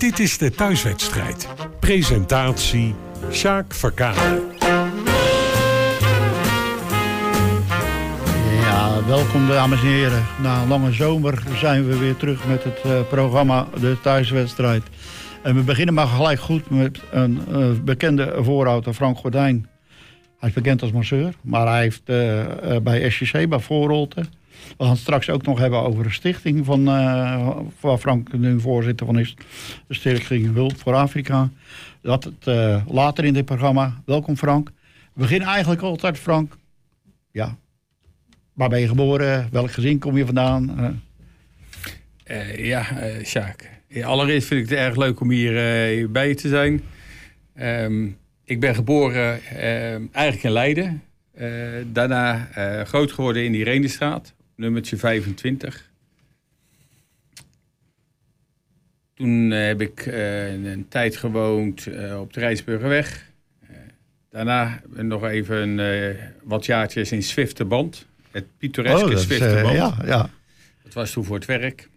Dit is de thuiswedstrijd. Presentatie Sjaak Verkade. Ja, welkom dames en heren. Na een lange zomer zijn we weer terug met het programma De Thuiswedstrijd. En we beginnen maar gelijk goed met een bekende voorhouder, Frank Gordijn. Hij is bekend als masseur, maar hij heeft bij SJC, bij Voorholte. We gaan het straks ook nog hebben over een stichting waar Frank nu voorzitter van is. De Stichting Hulp voor Afrika. Dat later in dit programma. Welkom Frank. We beginnen eigenlijk altijd, Frank. Ja. Waar ben je geboren? Welk gezin kom je vandaan? Sjaak. Allereerst vind ik het erg leuk om hier bij je te zijn. Ik ben geboren eigenlijk in Leiden. Daarna groot geworden in de Irenestraat, nummertje 25. Toen heb ik een tijd gewoond op de Rijnsburgerweg. Daarna nog even wat jaartjes in Zwifterband. Het pittoreske Zwifterband. Ja. Dat was toen voor het werk.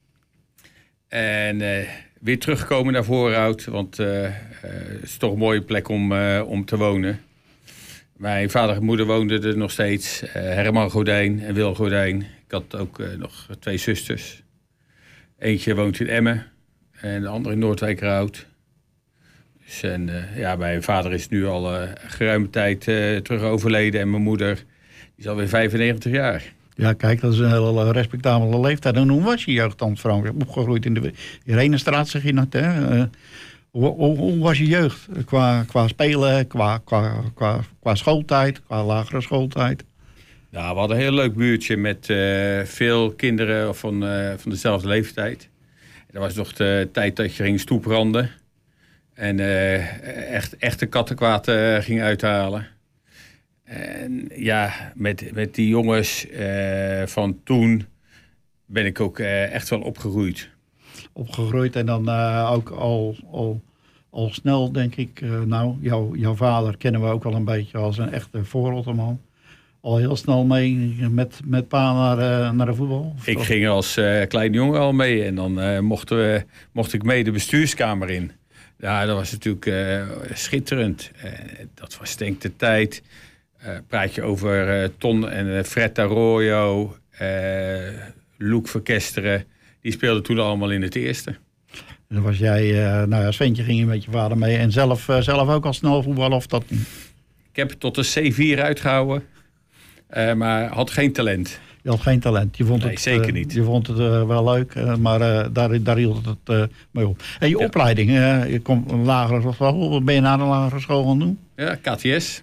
En weer terugkomen naar Voorhout, want het is toch een mooie plek om te wonen. Mijn vader en moeder woonden er nog steeds. Herman Gordijn en Wil Gordijn. Ik had ook nog 2 zusters. Eentje woont in Emmen en de andere in Noordwijkerhout. Dus, mijn vader is nu al geruime tijd terug overleden en mijn moeder die is alweer 95 jaar. Ja, kijk, dat is een hele respectabele leeftijd. En hoe was je jeugd dan, Frank? Opgegroeid in de Irenestraat, zeg je net, hè? Hoe was je jeugd? Qua spelen, qua schooltijd, qua lagere schooltijd? Nou, we hadden een heel leuk buurtje met veel kinderen van dezelfde leeftijd. Dat was nog de tijd dat je ging stoepranden. En echte kattenkwaad ging uithalen. En ja, met die jongens van toen ben ik ook echt wel opgegroeid. Opgegroeid en dan ook al snel, denk ik. Jouw vader kennen we ook al een beetje als een echte Voorholteman. Al heel snel mee met pa naar de voetbal? Ik ging als klein jongen al mee en dan mocht ik mee de bestuurskamer in. Ja, dat was natuurlijk schitterend. Dat was denk ik de tijd. Praat je over Ton en Fred Arroyo, Loek Verkesteren. Die speelden toen allemaal in het eerste. Dan was jij, als ventje ging je met je vader mee. En zelf ook al snel voetballen of dat niet? Ik heb tot de C4 uitgehouden. Maar had geen talent. Je had geen talent. Nee, zeker niet. Je vond het wel leuk, maar daar hield het mee op. En je opleiding, je komt een lagere school. Wat ben je naar de lagere school gaan doen? Ja, KTS.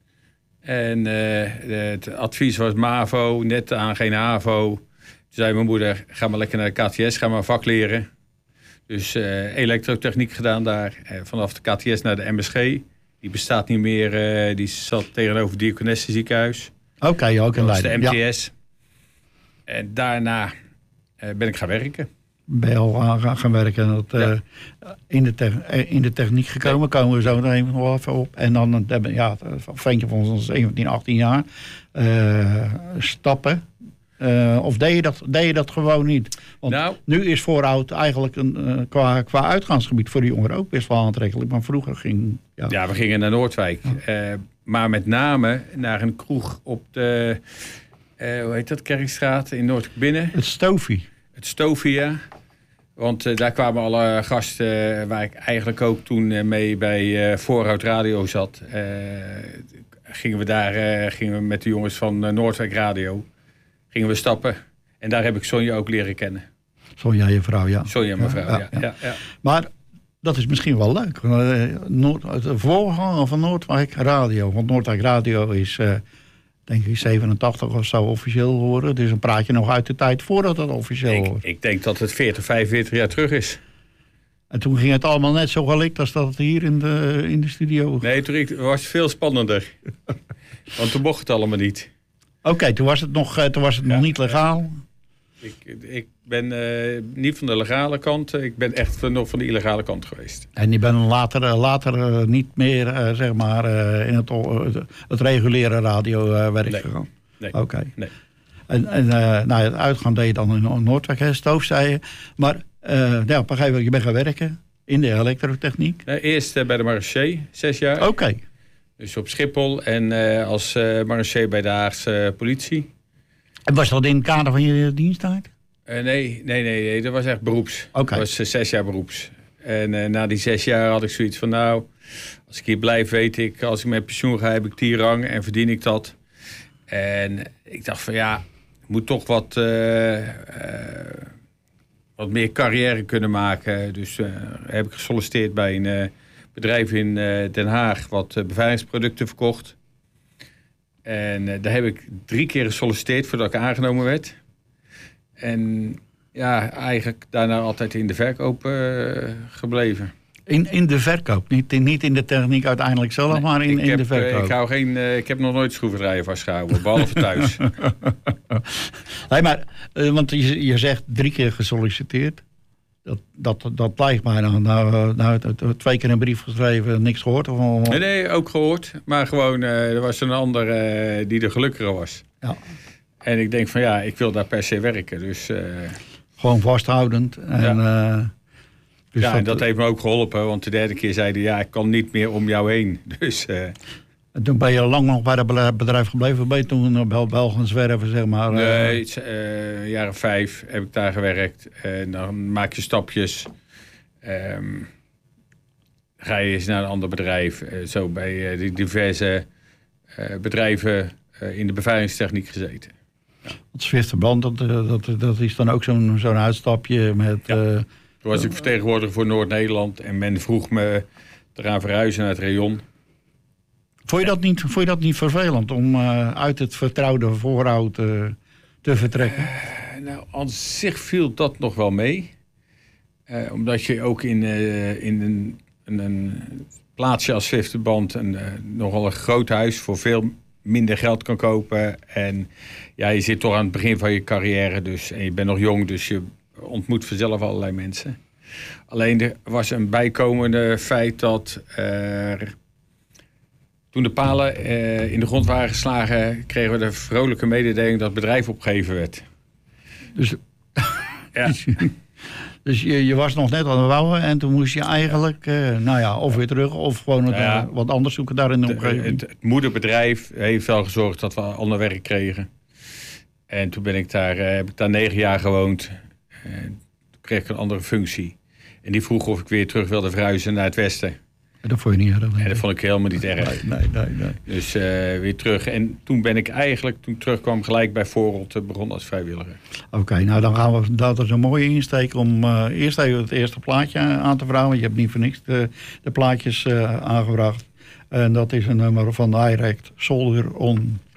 En het advies was MAVO, net aan geen HAVO. Toen zei mijn moeder, ga maar lekker naar de KTS, ga maar vak leren. Dus elektrotechniek gedaan daar. Vanaf de KTS naar de MSG. Die bestaat niet meer, die zat tegenover het Diakonesse ziekenhuis. Oké, ook in Leiden. Dat was de MTS. Ja. En daarna ben ik gaan werken. Ben je al gaan werken. In de techniek gekomen, nee. Komen we zo nog even op. En dan een ventje van ons 17, 18 jaar. Stappen. Of deed je dat gewoon niet? Want nu is Voorhout eigenlijk qua uitgaansgebied voor die jongeren ook best wel aantrekkelijk. Maar vroeger ging... Ja, we gingen naar Noordwijk. Ja. Maar met name naar een kroeg op de... hoe heet dat? Kerkstraat in Noordbinnen. Het Stofie. Het Stofie, ja. Want daar kwamen alle gasten waar ik eigenlijk ook toen mee bij Voorhout Radio zat. Gingen we met de jongens van Noordwijk Radio. Gingen we stappen. En daar heb ik Sonja ook leren kennen. Sonja, je vrouw, ja. Sonja, mijn vrouw, ja. Maar dat is misschien wel leuk. De voorganger van Noordwijk Radio. Want Noordwijk Radio is... denk ik 87 of zo officieel horen. Dus dan praat je nog uit de tijd voordat dat officieel wordt. Ik denk dat het 45 jaar terug is. En toen ging het allemaal net zo gelikt als dat het hier in de studio... Nee, toen was het veel spannender. Want toen mocht het allemaal niet. Oké, toen was het nog niet legaal. Ik ben niet van de legale kant. Ik ben echt nog van de illegale kant geweest. En je bent later niet meer zeg maar in het reguliere radiowerk gegaan? Nee. Oké. Nee. En het uitgaan deed je dan in Noordwijk, Stoof, zei je. Maar op een gegeven moment, je bent gaan werken. In de elektrotechniek? Eerst bij de marechaussee, 6 jaar. Oké. Dus op Schiphol en als marechaussee bij de Haagse politie. En was dat in het kader van je diensttijd? Nee, dat was echt beroeps. Oké. Dat was 6 jaar beroeps. En na die 6 jaar had ik zoiets van, nou, als ik hier blijf, weet ik, als ik met pensioen ga, heb ik die rang en verdien ik dat. En ik dacht van, ja, ik moet toch wat meer carrière kunnen maken. Dus heb ik gesolliciteerd bij een bedrijf in Den Haag wat beveiligingsproducten verkocht. En daar heb ik 3 keer gesolliciteerd voordat ik aangenomen werd. En ja, eigenlijk daarna altijd in de verkoop gebleven. In de verkoop, niet in de techniek uiteindelijk zelf, nee, maar in de verkoop. Ik heb nog nooit schroevendraaier vastgehouden, behalve thuis. Nee, maar, want je zegt 3 keer gesolliciteerd. Dat lijkt mij nou 2 keer een brief geschreven, niks gehoord? Of... Nee, ook gehoord. Maar gewoon, er was een ander die er gelukkiger was. Ja. En ik denk van ja, ik wil daar per se werken. Dus, gewoon vasthoudend. En, ja. Dus en dat heeft me ook geholpen. Want de derde keer zeiden ja, ik kan niet meer om jou heen. Dus, toen ben je lang nog bij dat bedrijf gebleven? Ben je toen België gaan zwerven, zeg maar? Nee, jaren 5 heb ik daar gewerkt. En dan maak je stapjes. Ga je eens naar een ander bedrijf. Zo bij die diverse bedrijven in de beveiligingstechniek gezeten. Ja. Het Zwifterband, dat is dan ook zo'n uitstapje met... Ja. Toen was ik vertegenwoordiger voor Noord-Nederland. En men vroeg me eraan verhuizen naar het rayon. Vond je dat niet vervelend om uit het vertrouwde voorhout te vertrekken? Nou, aan zich viel dat nog wel mee. Omdat je ook in een plaatsje als Zwifterband nogal een groot huis voor veel minder geld kan kopen. En ja, je zit toch aan het begin van je carrière. Dus, en je bent nog jong, dus je ontmoet vanzelf allerlei mensen. Alleen er was een bijkomende feit dat toen de palen in de grond waren geslagen, kregen we de vrolijke mededeling dat het bedrijf opgegeven werd. Dus, ja. Dus je was nog net aan het bouwen en toen moest je eigenlijk, of weer terug of gewoon wat anders zoeken daar in de omgeving. Het moederbedrijf heeft wel gezorgd dat we ander werk kregen. En toen heb ik daar 9 jaar gewoond. En toen kreeg ik een andere functie. En die vroeg of ik weer terug wilde verhuizen naar het westen. Dat vond je niet erg? En dat vond ik helemaal niet erg. Nee. Dus weer terug. En toen ben ik eigenlijk, toen ik terugkwam, gelijk bij Voorholt begonnen als vrijwilliger. Oké, nou dan gaan we, dat is een mooie insteek om eerst even het eerste plaatje aan te vragen. Want je hebt niet voor niks de plaatjes aangebracht. En dat is een nummer van Direct Soldier On.